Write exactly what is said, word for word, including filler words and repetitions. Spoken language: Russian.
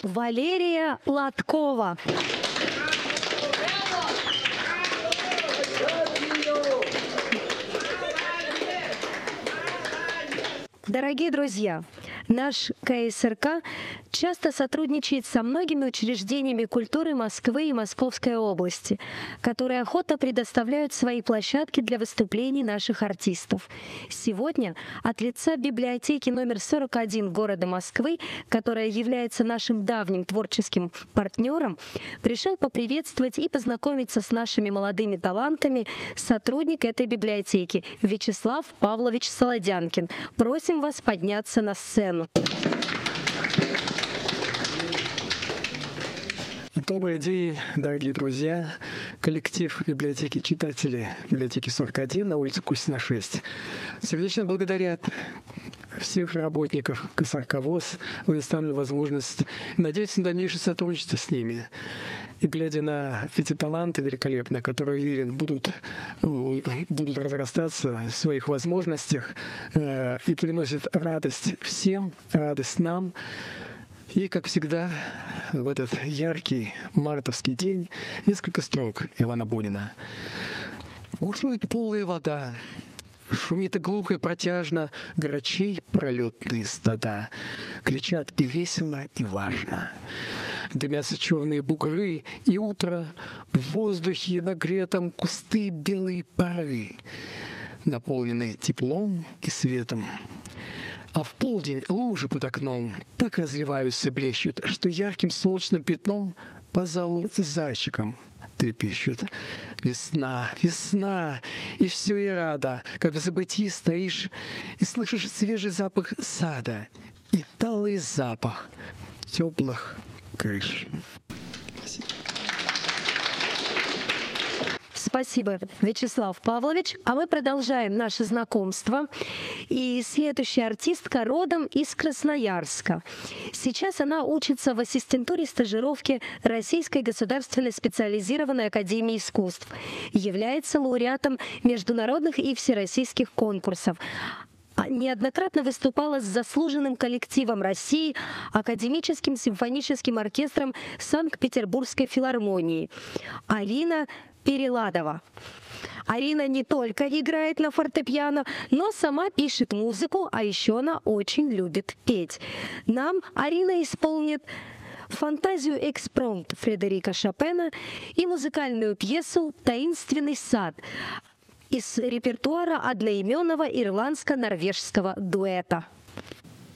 Валерия Лоткова. Дорогие друзья, наш ка эс эр ка часто сотрудничает со многими учреждениями культуры Москвы и Московской области, которые охотно предоставляют свои площадки для выступлений наших артистов. Сегодня от лица библиотеки номер сорок один города Москвы, которая является нашим давним творческим партнером, пришел поприветствовать и познакомиться с нашими молодыми талантами сотрудник этой библиотеки Вячеслав Павлович Солодянкин. Просим вас подняться на сцену. Добрый день, дорогие друзья. Коллектив библиотеки читателей библиотеки сорок один на улице Кусина шесть сердечно благодарят всех работников ка эс эр ка ВОС, предоставленную возможность, надеюсь на дальнейшее сотрудничество с ними. И глядя на эти таланты великолепные, которые, уверен, будут, будут разрастаться в своих возможностях э, и приносят радость всем, радость нам. И, как всегда, в этот яркий мартовский день несколько строк Ивана Бунина. Бушует полая вода, шумит и глухо и протяжно, грачей пролетные стада, кричат и весело, и важно. Дымятся черные бугры, и утро в воздухе нагретом кусты белые пары, наполненные теплом и светом. А в полдень лужи под окном так разливаются, блещут, что ярким солнечным пятном по залу зайчиком трепещут. Весна, весна, и все и рада, как в забытии стоишь и слышишь свежий запах сада и талый запах теплых крыш. Спасибо, Вячеслав Павлович. А мы продолжаем наше знакомство. И следующая артистка родом из Красноярска. Сейчас она учится в ассистентуре стажировки Российской государственной специализированной академии искусств. Является лауреатом международных и всероссийских конкурсов. Неоднократно выступала с заслуженным коллективом России, Академическим симфоническим оркестром Санкт-Петербургской филармонии. Арина Переладова. Арина не только играет на фортепиано, но сама пишет музыку, а еще она очень любит петь. Нам Арина исполнит фантазию «Экспромт» Фредерика Шопена и музыкальную пьесу «Таинственный сад» из репертуара одноименного ирландско-норвежского дуэта.